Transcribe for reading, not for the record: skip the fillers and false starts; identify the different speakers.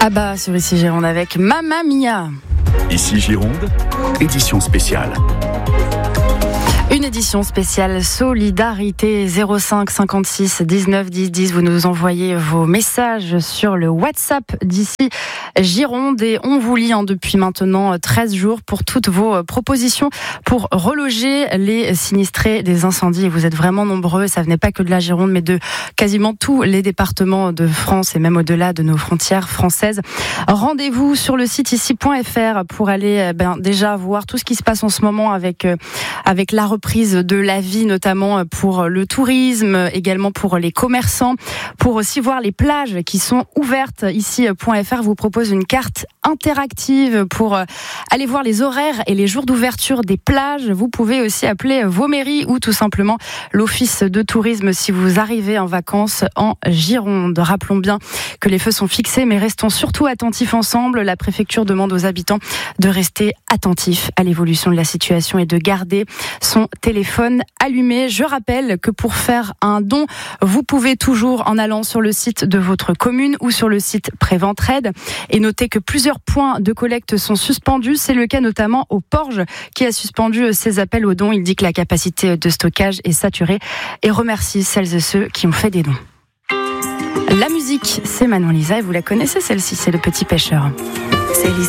Speaker 1: Ah bah sur Ici Gironde avec Mamma Mia.
Speaker 2: Ici Gironde, édition spéciale.
Speaker 1: Une édition spéciale Solidarité 05 56 19 10 10. Vous nous envoyez vos messages sur le WhatsApp d'Ici Gironde et on vous lit depuis maintenant 13 jours pour toutes vos propositions pour reloger les sinistrés des incendies. Et vous êtes vraiment nombreux, ça venait pas que de la Gironde mais de quasiment tous les départements de France et même au-delà de nos frontières françaises. Rendez-vous sur le site ici.fr pour aller déjà voir tout ce qui se passe en ce moment avec la reprise de la vie, notamment pour le tourisme, également pour les commerçants, pour aussi voir les plages qui sont ouvertes. Ici.fr vous propose une carte interactive pour aller voir les horaires et les jours d'ouverture des plages. Vous pouvez aussi appeler vos mairies ou tout simplement l'office de tourisme si vous arrivez en vacances en Gironde. Rappelons bien que les feux sont fixés, mais restons surtout attentifs ensemble. La préfecture demande aux habitants de rester attentifs à l'évolution de la situation et de garder son téléphone allumé. Je rappelle que pour faire un don, vous pouvez toujours en allant sur le site de votre commune ou sur le site Préventraide. Et notez que plusieurs points de collecte sont suspendus. C'est le cas notamment au Porge qui a suspendu ses appels aux dons. Il dit que la capacité de stockage est saturée et remercie celles et ceux qui ont fait des dons. La musique, c'est Manon Lisa et vous la connaissez celle-ci, c'est Le Petit Pêcheur. C'est Lisa.